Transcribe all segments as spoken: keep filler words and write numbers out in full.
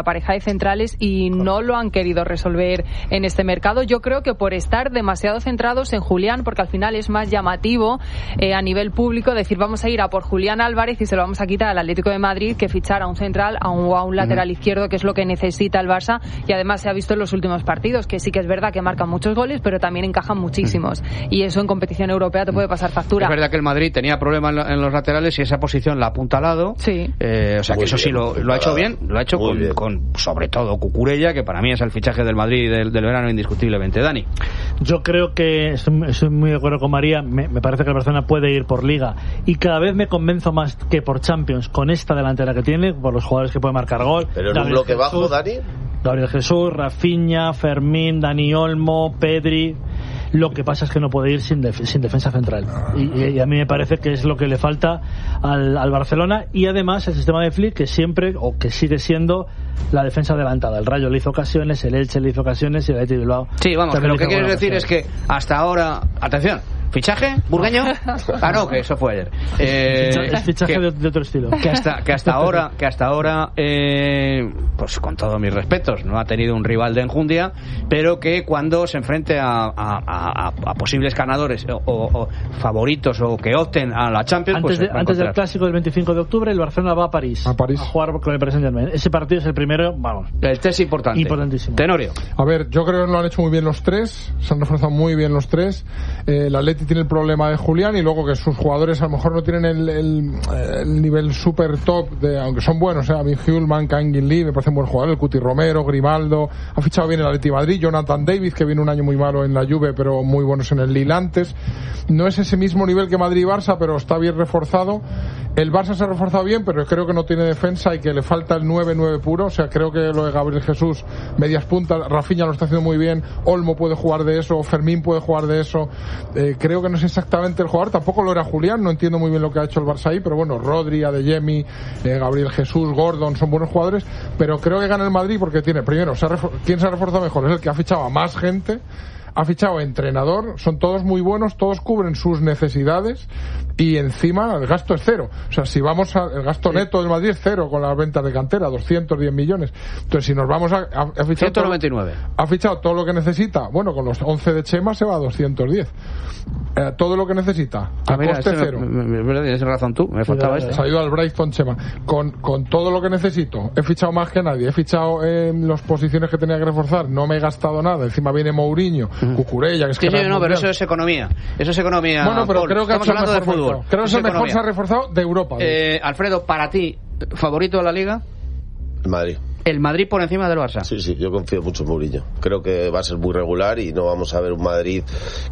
pareja de centrales y no lo han querido resolver en este mercado. Yo creo que por estar demasiado centrados en Julián, porque al final es más llamativo eh, a nivel público decir vamos a ir a por Julián Álvarez y se lo vamos a quitar al Atlético de Madrid que fichar a un central a un, a un lateral uh-huh. izquierdo, que es lo que necesita el Barça, y además se ha visto en los últimos partidos que sí que es verdad que marcan muchos goles pero también encajan muchísimos uh-huh. y eso en competición europea te puede pasar factura. Es verdad que el Madrid tenía problemas en, lo, en los laterales y esa posición la ha apuntalado, sí. eh, o sea muy que eso bien, sí lo, lo ha hecho bien, lo ha hecho con, con sobre todo Cucurella, que para mí es el fichaje del Madrid del, del verano indiscutiblemente. Dani. Yo creo que estoy, estoy muy de acuerdo con María, me, me parece que el Barcelona puede ir por Liga y cada vez me convenzo más que por Champions con esta delantera que tiene, por los jugadores que pueden marcar gol. Pero en un bloque Jesús, bajo, Dani. Gabriel Jesús, Rafinha, Fermín, Dani Olmo, Pedri. Lo que pasa es que no puede ir sin, def- sin defensa central y, y a mí me parece que es lo que le falta al, al Barcelona, y además el sistema de Flick, que siempre o que sigue siendo la defensa adelantada. El Rayo le hizo ocasiones, el Elche le hizo ocasiones y el Athletic Bilbao. Sí, vamos, que lo que quieres decir es que hasta ahora, atención, ¿fichaje? ¿Burgueño? Ah, no, que eso fue ayer. Eh, es fichaje que, de, de otro estilo. Que hasta, que hasta ahora, que hasta ahora eh, pues con todos mis respetos, no ha tenido un rival de enjundia, pero que cuando se enfrente a, a, a, a posibles ganadores o, o, o favoritos o que opten a la Champions, antes, pues de, antes del clásico del veinticinco de octubre, el Barcelona va a París, a París a jugar con el Paris Saint-Germain. Ese partido es el primero, vamos. El test importante. Importantísimo. Tenorio. A ver, yo creo que lo han hecho muy bien los tres, se han reforzado muy bien los tres. Eh, el Atleti tiene el problema de Julián y luego que sus jugadores a lo mejor no tienen el, el, el nivel super top, de, aunque son buenos, ¿eh? Amin Hulman, Kangin Lee, me parece un buen jugador, el Cuti Romero, Grimaldo, ha fichado bien el Atleti Madrid, Jonathan David, que viene un año muy malo en la Juve, pero muy buenos en el Lille antes. No es ese mismo nivel que Madrid y Barça, pero está bien reforzado. El Barça se ha reforzado bien, pero creo que no tiene defensa y que le falta el nueve nueve puro, o sea, creo que lo de Gabriel Jesús, medias puntas, Rafinha lo está haciendo muy bien, Olmo puede jugar de eso, Fermín puede jugar de eso, eh, creo que no es exactamente el jugador, tampoco lo era Julián, no entiendo muy bien lo que ha hecho el Barça ahí, pero bueno, Rodri, Adeyemi, eh, Gabriel Jesús, Gordon, son buenos jugadores, pero creo que gana el Madrid porque tiene, primero, se ha refor- ¿quién se ha reforzado mejor? Es el que ha fichado a más gente, ha fichado entrenador, son todos muy buenos, todos cubren sus necesidades y encima el gasto es cero. O sea, si vamos a, el gasto neto del Madrid es cero con las ventas de cantera, doscientos diez millones. Entonces, si nos vamos a, a, a fichar ciento noventa y nueve. Todo, ha fichado todo lo que necesita. Bueno, con los once de Chema se va a doscientos diez. Eh, todo lo que necesita, a ah, mira, coste este cero. Me, me, me, tienes razón tú, me faltaba este. Se ha ido al Brighton Chema. Con, con todo lo que necesito, he fichado más que nadie, he fichado en las posiciones que tenía que reforzar, no me he gastado nada. Encima viene Mourinho, uh-huh. Cucurella, que es sí, que sí, no, pero eso es economía. Eso es economía. Bueno, pero Paul. creo que estamos hablando de fútbol. Reforzado. Creo que es el mejor se ha reforzado de Europa. Eh, Alfredo, para ti, ¿favorito de la Liga? El Madrid. El Madrid por encima del Barça. Sí, sí, yo confío mucho en Mourinho. Creo que va a ser muy regular y no vamos a ver un Madrid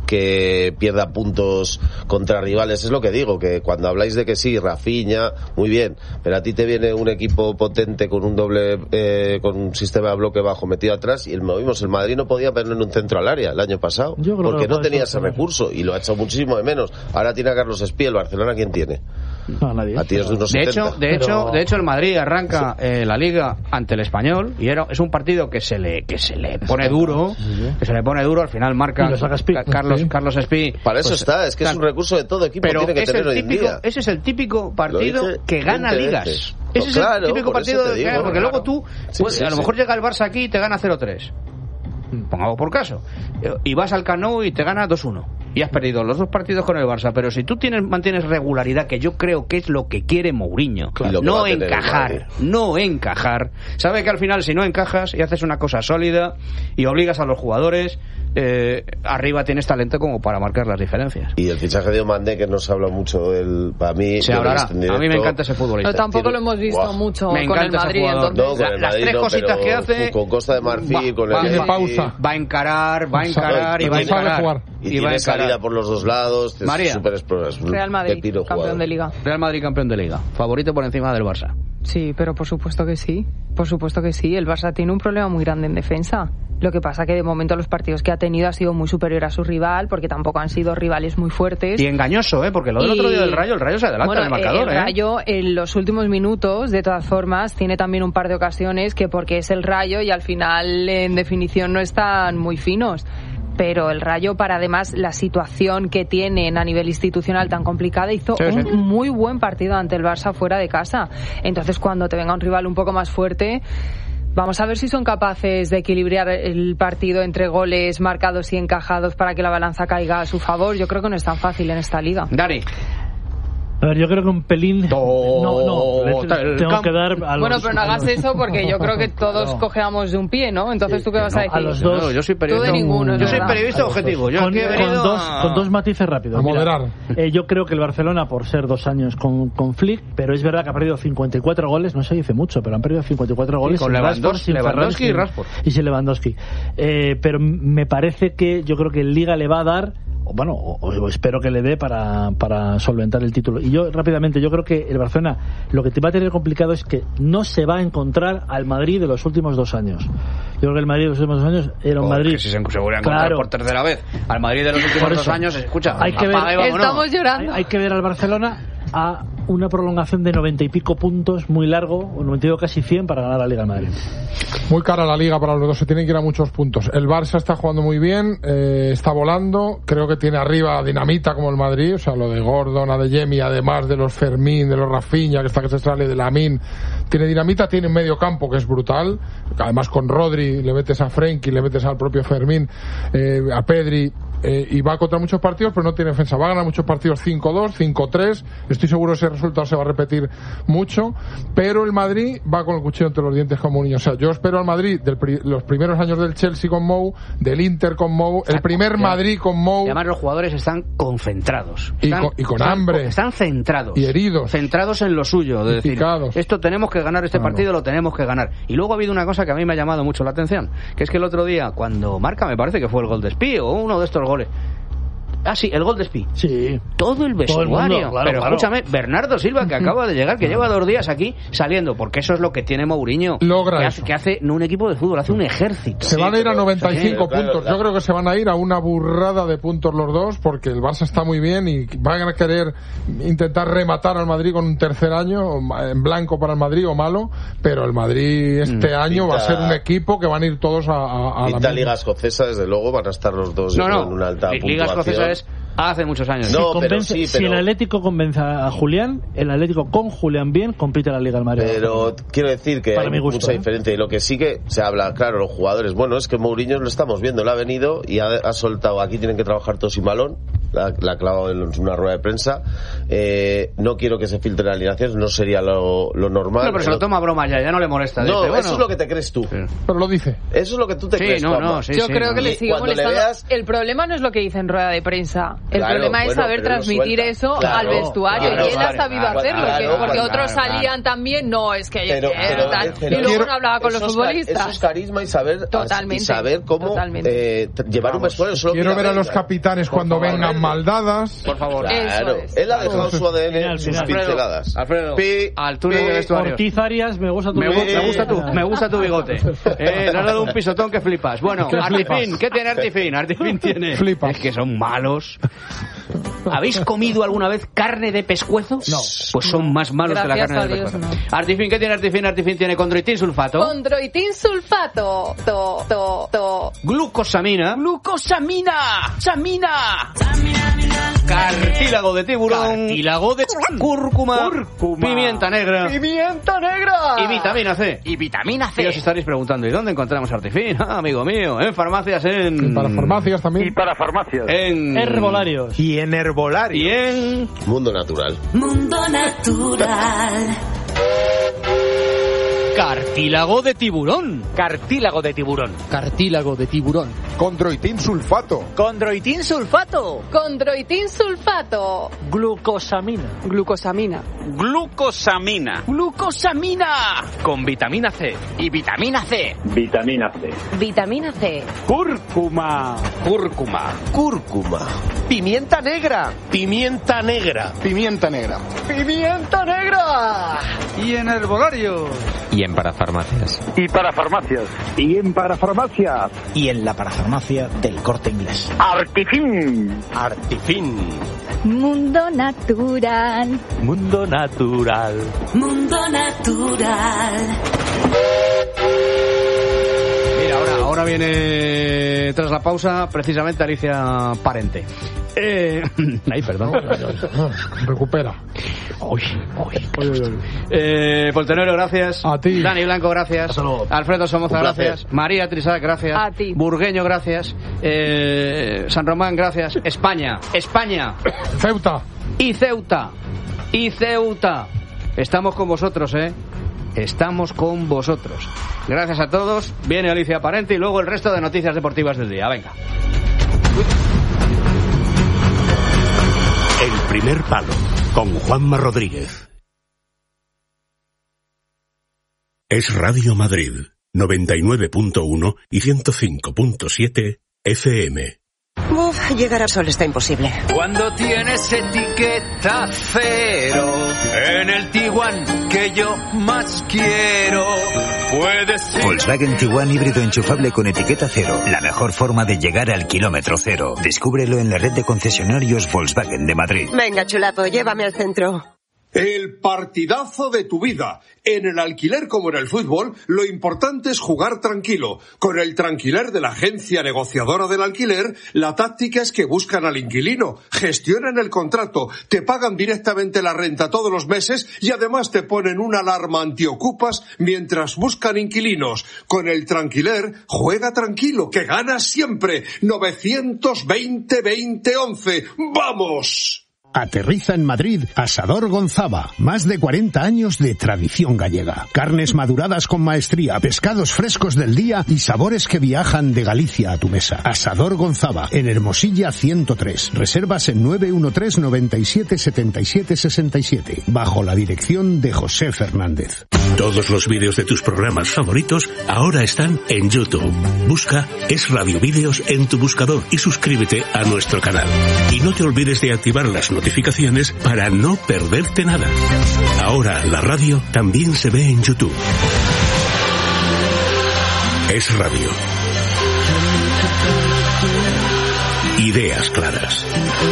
que pierda puntos contra rivales. Es lo que digo, que cuando habláis de que sí, Rafinha, muy bien, pero a ti te viene un equipo potente con un doble, eh, con un sistema de bloque bajo metido atrás y el, vimos, el Madrid no podía poner un centro al área el año pasado porque no tenía ese recurso y lo ha hecho muchísimo de menos. Ahora tiene a Carlos Espí, el Barcelona, ¿quién tiene? No, nadie. A tíos de unos de setenta. hecho, de hecho, pero... de hecho el Madrid arranca eh, la Liga ante el Español y era, es un partido que se le que se le pone duro, que se le pone duro, al final marca Ca- Carlos Carlos Espí. Para eso pues, está, es que tal. es un recurso de todo equipo pero tiene que es tener el hoy en típico, día. ese es el típico partido que gana ligas. Veces. Ese No, es claro, el típico por eso partido te digo, que, porque claro. luego tú Sí, pues, sí, a lo sí. mejor llega el Barça aquí y te gana cero tres. Pongamos por caso. Y vas al Camp Nou y te gana dos uno. Y has perdido los dos partidos con el Barça. Pero si tú tienes mantienes regularidad, que yo creo que es lo que quiere Mourinho, Claro. no No encajar, no encajar. Sabe que al final si no encajas y haces una cosa sólida y obligas a los jugadores, eh, arriba tienes talento como para marcar las diferencias. Y el fichaje de Omandé, que no se habla mucho, el, para mí... Se hablará. A mí me encanta ese futbolista. Pero tampoco Tiene... lo hemos visto Wow. mucho Me con el encanta Madrid, ese jugador. entonces... No, con el las Madrid tres no, cositas pero que hace... con Costa de Marfil, va, con va, el... Tiene pausa. Va a encarar, va a encarar y va a Sabe encarar. jugar. Y, Y tiene va a encarar. salida por los dos lados. María. Es super explorador, es un Real Madrid, pepino campeón jugador. de Liga. Real Madrid campeón de Liga. Favorito por encima del Barça. Sí, pero por supuesto que sí. Por supuesto que sí. El Barça tiene un problema muy grande en defensa. Lo que pasa que de momento los partidos que ha tenido ha sido muy superior a su rival, porque tampoco han sido rivales muy fuertes. Y engañoso, ¿eh? Porque lo del Y... otro día del Rayo, el Rayo se adelanta bueno, en el marcador, el ¿eh? Rayo en los últimos minutos, de todas formas, tiene también un par de ocasiones que porque es el Rayo y al final en definición no están muy finos. Pero el Rayo, para además la situación que tienen a nivel institucional tan complicada, hizo sí, un sí. muy buen partido ante el Barça fuera de casa. Entonces, cuando te venga un rival un poco más fuerte, Vamos a ver si son capaces de equilibrar el partido entre goles marcados y encajados para que la balanza caiga a su favor. Yo creo que no es tan fácil en esta liga. Dani. A ver, yo creo que un pelín... Todo no, no, le t- tengo campo. que dar a los... Bueno, pero no hagas los... eso porque yo creo que todos no. cojeamos de un pie, ¿no? Entonces, Sí, ¿tú qué vas no, a decir? a los dos. No, yo soy periodista. Tú de ninguno, Yo es soy verdad. periodista objetivo. Yo con, aquí he con venido dos, a... con dos matices rápidos. A Mira, moderar. eh, yo creo que el Barcelona, por ser dos años con, con Flick, pero es verdad que ha perdido cincuenta y cuatro goles, no se dice mucho, pero han perdido cincuenta y cuatro goles. Sí, con sin Lewandowski, Rashford, sin Lewandowski Ferran, y Rashford. Y sin Lewandowski. Eh, pero me parece que yo creo que el Liga le va a dar... bueno, o, o espero que le dé para, para solventar el título. Y yo, rápidamente, yo creo que el Barcelona lo que te va a tener complicado es que no se va a encontrar al Madrid de los últimos dos años. Yo creo que el Madrid de los últimos dos años era un Oh, Madrid... que si se vuelve a encontrar claro, por tercera vez al Madrid de los últimos Por dos eso, años, escucha, hay que ver- apaga y vámonos. Estamos llorando. hay, hay que ver al Barcelona a una prolongación de noventa y pico puntos muy largo, o noventa y dos, casi cien, para ganar la Liga de Madrid. Muy cara la liga para los dos, se tienen que ir a muchos puntos. El Barça está jugando muy bien, eh, está volando, creo que tiene arriba dinamita como el Madrid, o sea, lo de Gordon, Adeyemi, además de los Fermín, de los Rafinha, que está que se sale de Lamine, tiene dinamita, tiene un medio campo que es brutal, además con Rodri, le metes a Frenkie, le metes al propio Fermín, eh, a Pedri, eh, y va contra muchos partidos, pero no tiene defensa, va a ganar muchos partidos cinco dos, cinco tres, estoy seguro ese resultado se va a repetir mucho, pero el Madrid va con el cuchillo entre los dientes como un niño. O sea, yo espero al Madrid de pri- los primeros años del Chelsea con Mou, del Inter con Mou, el primer Madrid con Mou. Y además los jugadores están concentrados. Y Están, con- y con están- hambre. Están centrados. Y heridos. Centrados en lo suyo. De Y decir, picados. esto tenemos que ganar, este Claro. partido lo tenemos que ganar. Y luego ha habido una cosa que a mí me ha llamado mucho la atención, que es que el otro día, cuando marca, me parece que fue el gol de Espí, o uno de estos goles. Ah, sí, el gol de Espí. Sí. Todo el vestuario. Todo el mundo, claro, pero claro. escúchame, Bernardo Silva, que acaba de llegar, que lleva dos días aquí saliendo, porque eso es lo que tiene Mourinho. Logra que eso. hace, que hace no un equipo de fútbol, hace un ejército. Se van a ir a pero- noventa y cinco sí, claro, puntos. claro. Yo creo que se van a ir a una burrada de puntos los dos, porque el Barça está muy bien y van a querer intentar rematar al Madrid con un tercer año en blanco para el Madrid o malo, pero el Madrid este Mm, año va a pinta- ser un equipo que van a ir todos a, a, a la Pinta misma. Liga Escocesa, desde luego, van a estar los dos yo No, creo, no, en una alta Li- Liga puntuación. Escocesa es hace muchos años. No, si, pero convence- sí, si el pero- Atlético convence a Julián, el Atlético con Julián bien compite la Liga del Madrid. Pero quiero decir que Para hay mi gusto, mucha ¿eh? diferencia. Y lo que sí que se habla, claro, los jugadores, bueno, es que Mourinho lo estamos viendo, él ha venido y ha, ha soltado, aquí tienen que trabajar todos sin balón, la, la ha clavado en una rueda de prensa. Eh, no quiero que se filtren alineaciones, no sería lo, lo normal. No, pero se lo toma a broma ya, ya no le molesta. No, dice, bueno, eso es lo que te crees tú. Sí. Pero lo dice. Eso es lo que tú te Sí, crees, no, Juanma. no, sí, Yo sí, creo no. que le Y sigue cuando le molestando. veas- El problema no es lo que dice en rueda de prensa. El Claro, problema es bueno, saber pero lo transmitir suelta. eso Claro, al vestuario. claro, y él ha vale, sabido claro, hacerlo. claro, que- claro, porque claro, otros claro. salían también. No, es que. Pero- eh, pero- tal. pero- y luego quiero- no hablaba con los eso es ca- futbolistas. Eso es carisma y saber, Totalmente, y saber cómo totalmente. eh, t- llevar un vestuario. Solo Quiero mira ver a los venga. capitanes cuando favor, vengan venga. maldadas. Por favor. Claro, Eso es. él ha dejado su A D N, Al sus final. pinceladas. Alfredo, Pi, al túnel pi, de vestuario. Ortiz Arias, me gusta tu Me, gu- bigote. me gusta tu, me gusta tu bigote. Eh, le has dado un pisotón que flipas. Bueno, ¿Qué Artifin, flipas? ¿qué tiene Artifin? Artifin tiene. Flipas. Es que son malos. ¿Habéis comido alguna vez carne de pescuezo? No. Pues son más malos que la Gracias carne a de Dios, pescuezo. no. Artifin, ¿qué tiene Artifin? Artifin tiene condroitin sulfato, Condroitin sulfato. To, to, to. glucosamina, ¡Glucosamina! ¡Samina! cartílago de tiburón, Cartílago de cúrcuma, Cúrcuma. pimienta negra ¡Pimienta negra! y vitamina C. Y vitamina Y os C. estaréis preguntando, ¿y dónde encontramos Artifin? Ah, amigo mío, en farmacias, en... Para farmacias también. para farmacias. En... Herbolarios. Y en herbolario. Y en... Mundo natural. Mundo Natural. Cartílago de tiburón. Cartílago de tiburón. Cartílago de tiburón. Condroitin sulfato. Condroitin sulfato. Condroitin sulfato. Glucosamina. Glucosamina. Glucosamina. Glucosamina. Con vitamina C. Y vitamina C. Vitamina C. Vitamina C. Cúrcuma. Cúrcuma. Cúrcuma. Pimienta negra. Pimienta negra. Pimienta negra. Pimienta negra. Y en herbolario. Y en parafarmacias. Y para farmacias. Y en parafarmacias. Y en la parafarmacia del Corte Inglés. Artifin. Artifin. Mundo Natural. Mundo natural. Mundo Natural. Mira, ahora, ahora viene tras la pausa, precisamente Alicia Parente. Eh... Ay, perdón. Recupera. Uy, uy. Eh, Poltenero, gracias. A ti. Dani Blanco, gracias. Alfredo Somoza, gracias. María Trisac, gracias. A ti. Burgueño, gracias. Eh, San Román, gracias. España, España. Ceuta. Y Ceuta. Y Ceuta. Estamos con vosotros, ¿eh? Estamos con vosotros. Gracias a todos. Viene Alicia Parente y luego el resto de noticias deportivas del día. Venga. El primer palo, con Juanma Rodríguez. Es Radio Madrid, noventa y nueve punto uno y ciento cinco punto siete F M. Uf, llegar al sol está imposible. Cuando tienes etiqueta cero en el Tiguan que yo más quiero, puedes ir. Volkswagen Tiguan híbrido enchufable con etiqueta cero. La mejor forma de llegar al kilómetro cero. Descúbrelo en la red de concesionarios Volkswagen de Madrid. Venga, chulapo, llévame al centro. El partidazo de tu vida. En el alquiler como en el fútbol, lo importante es jugar tranquilo. Con el Tranquiler de la agencia negociadora del alquiler, la táctica es que buscan al inquilino, gestionan el contrato, te pagan directamente la renta todos los meses y además te ponen una alarma antiocupas mientras buscan inquilinos. Con el Tranquiler, juega tranquilo, que ganas siempre. novecientos veinte veinte once. ¡Vamos! Aterriza en Madrid Asador Gonzaba. Más de cuarenta años de tradición gallega. Carnes maduradas con maestría, pescados frescos del día y sabores que viajan de Galicia a tu mesa. Asador Gonzaba, en Hermosilla ciento tres. Reservas en nueve uno tres, noventa y siete, setenta y siete, sesenta y siete. Bajo la dirección de José Fernández. Todos los vídeos de tus programas favoritos ahora están en YouTube. Busca Es Radio Vídeos en tu buscador y suscríbete a nuestro canal. Y no te olvides de activar las notificaciones para no perderte nada. Ahora la radio también se ve en YouTube. Es Radio. Ideas claras.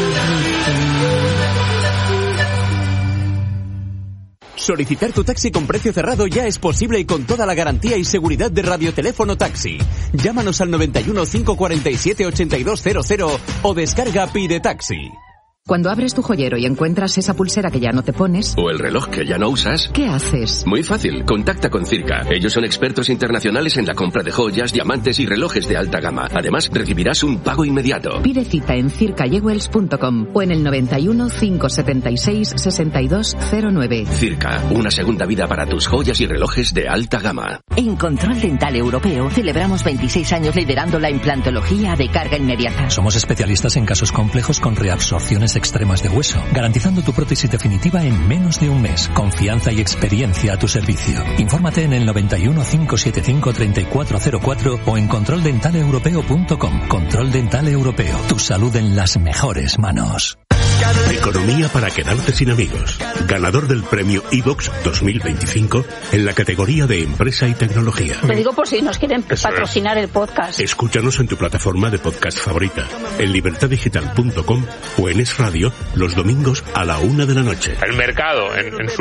Solicitar tu taxi con precio cerrado ya es posible y con toda la garantía y seguridad de Radioteléfono Taxi. Llámanos al noventa y uno, cinco cuarenta y siete, ochenta y dos cero cero o descarga Pide Taxi. Cuando abres tu joyero y encuentras esa pulsera que ya no te pones... o el reloj que ya no usas... ¿qué haces? Muy fácil, contacta con Circa. Ellos son expertos internacionales en la compra de joyas, diamantes y relojes de alta gama. Además, recibirás un pago inmediato. Pide cita en circa jewels punto com o en el noventa y uno, cinco setenta y seis, sesenta y dos cero nueve. Circa, una segunda vida para tus joyas y relojes de alta gama. En Control Dental Europeo celebramos veintiséis años liderando la implantología de carga inmediata. Somos especialistas en casos complejos con reabsorciones extremas de hueso, garantizando tu prótesis definitiva en menos de un mes. Confianza y experiencia a tu servicio. Infórmate en el noventa y uno, cinco setenta y cinco, treinta y cuatro cero cuatro o en control dental europeo punto com. Control Dental Europeo. Tu salud en las mejores manos. Economía para quedarte sin amigos. Ganador del premio iVox dos mil veinticinco en la categoría de empresa y tecnología. Lo digo por si nos quieren Eso patrocinar es. el podcast. Escúchanos en tu plataforma de podcast favorita, en libertad digital punto com o en Es Radio los domingos a la una de la noche. El mercado en, en su...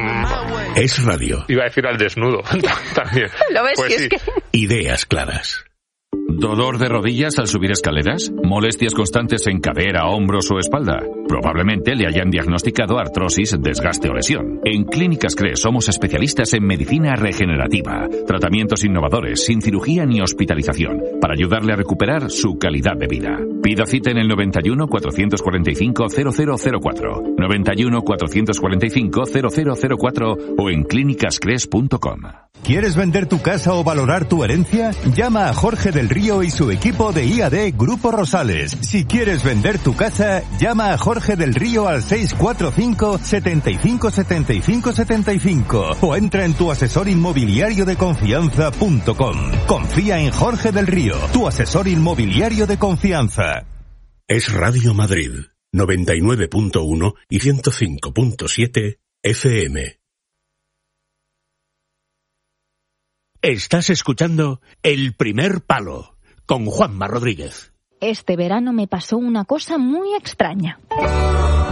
Es Radio. Iba a decir al desnudo también. ¿Lo ves? Pues Si sí. es que... Ideas claras. ¿Dolor de rodillas al subir escaleras? ¿Molestias constantes en cadera, hombros o espalda? Probablemente le hayan diagnosticado artrosis, desgaste o lesión. En Clínicas CRES somos especialistas en medicina regenerativa, tratamientos innovadores, sin cirugía ni hospitalización, para ayudarle a recuperar su calidad de vida. Pida cita en el noventa y uno, cuatrocientos cuarenta y cinco, cero cero cero cuatro, noventa y uno, cuatrocientos cuarenta y cinco, cero cero cero cuatro o en clínicas cres punto com. ¿Quieres vender tu casa o valorar tu herencia? Llama a Jorge del Río y su equipo de I A D Grupo Rosales. Si quieres vender tu casa, llama a Jorge del Río al seis cuatro cinco, setenta y cinco, setenta y cinco, setenta y cinco o entra en tu asesor inmobiliario de confianza punto com. Confía en Jorge del Río, tu asesor inmobiliario de confianza. Es Radio Madrid, noventa y nueve punto uno y ciento cinco punto siete F M. Estás escuchando El Primer Palo con Juanma Rodríguez. Este verano me pasó una cosa muy extraña.